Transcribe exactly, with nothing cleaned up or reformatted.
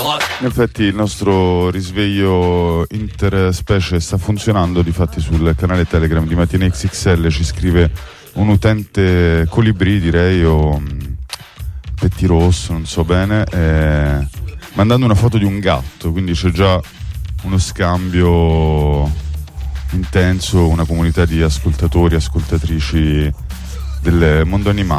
In effetti il nostro risveglio interspecie sta funzionando, difatti sul canale Telegram di Mattina X X L ci scrive un utente colibrì, direi, o pettirosso, non so bene, eh, mandando una foto di un gatto, quindi c'è già uno scambio intenso, una comunità di ascoltatori, ascoltatrici del mondo animale.